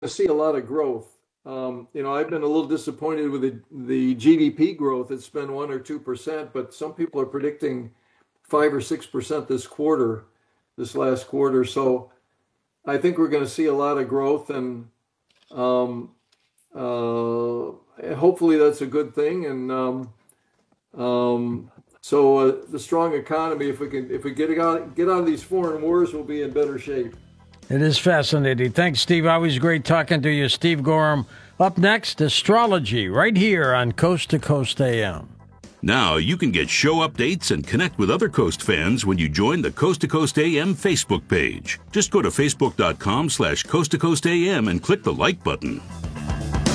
to see a lot of growth. I've been a little disappointed with the GDP growth. It's been 1 or 2%, but some people are predicting 5 or 6% this last quarter. So I think we're going to see a lot of growth, and um, hopefully that's a good thing. And the strong economy, if we get out of these foreign wars, we'll be in better shape. It is fascinating. Thanks, Steve. Always great talking to you. Steve Gorham. Up next, astrology, right here on Coast to Coast AM. Now you can get show updates and connect with other Coast fans when you join the Coast to Coast AM Facebook page. Just go to facebook.com/Coast to Coast AM and click the like button.